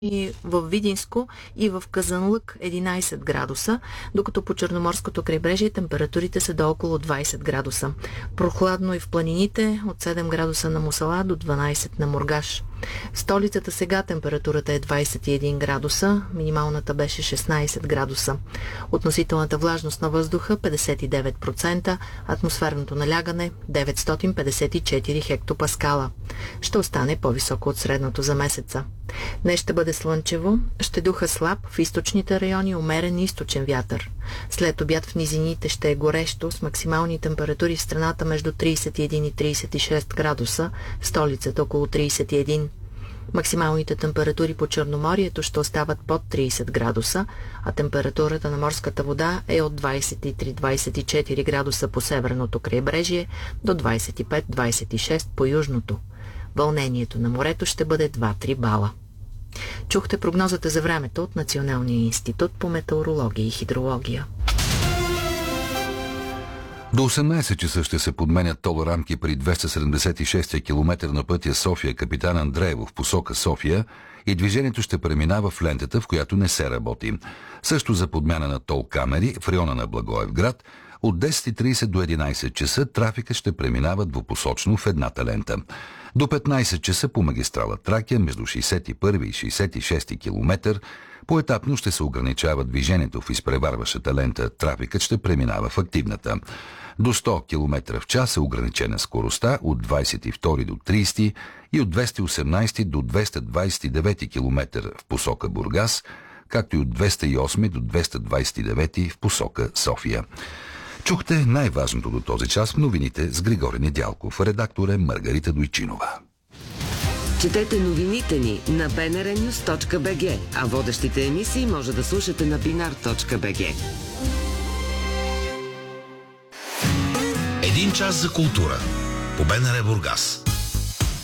и в Видинско и в Казанлък 11 градуса, докато по Черноморското крайбрежие температурите са до около 20 градуса. Прохладно и в планините от 7 градуса на Мусала до 12 на Мургаш. В столицата сега температурата е 21 градуса, минималната беше 16 градуса. Относителната влажност на въздуха 59%, атмосферното налягане 954 хектопаскала. Ще остане по-високо от средното за месеца. Днес ще бъде слънчево, ще духа слаб, в източните райони умерен източен вятър. След обяд в низините ще е горещо, с максимални температури в страната между 31 и 36 градуса, в столицата около 31. Максималните температури по Черноморието ще остават под 30 градуса, а температурата на морската вода е от 23-24 градуса по северното крайбрежие до 25-26 по южното. Вълнението на морето ще бъде 2-3 бала. Чухте прогнозата за времето от Националния институт по метеорология и хидрология. До 18 часа ще се подменят толорамки при 276 км на пътя София Капитан Андреево в посока София и движението ще преминава в лентата, в която не се работи. Също за подмяна на тол камери в района на Благоевград от 10:30 до 11 часа трафика ще преминава двупосочно в едната лента. До 15 часа по магистрала Тракия между 61 и 66 км поетапно ще се ограничава движението в изпреварващата лента. Трафикът ще преминава в активната. До 100 км в час е ограничена скоростта от 22 до 30 и от 218 до 229 км в посока Бургас, както и от 208 до 229 в посока София. Чухте най-важното до този час в новините с Григорий Недялков. Редактор е Маргарита Дойчинова. Четете новините ни на bnrnews.bg, а водещите емисии може да слушате на binar.bg. Един час за култура по БНР Бургас.